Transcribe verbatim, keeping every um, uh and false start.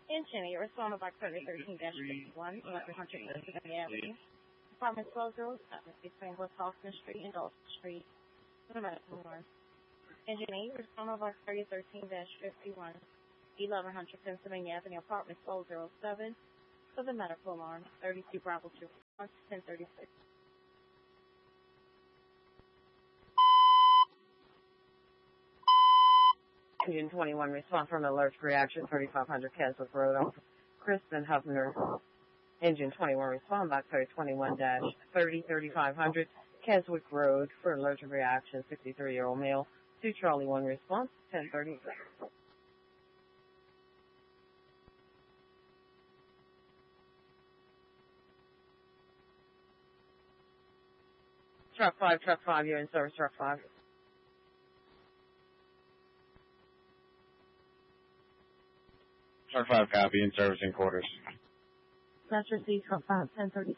In Cheney, responded by thirty thirteen fifty-one, eleven hundred Pennsylvania Avenue. Apartment twelve oh seven between West Hoffman Street and Dalton Street. For the medical alarm. In Cheney, responded by thirty thirteen fifty-one, eleven hundred Pennsylvania Avenue. Apartment twelve oh seven. For the medical alarm. thirty-two Bravo two, ten thirty-six. Engine twenty-one, response from allergic reaction, thirty-five hundred Keswick Road on Kristen Huffner. Engine twenty-one, respond back thirty twenty-one thirty thirty-five hundred Keswick Road for allergic reaction, sixty-three-year-old male. To Charlie one, response, ten thirty-six. Truck five, truck five, you're in service, truck five. Truck five copy, in service in quarters. That's received, truck five, ten thirty.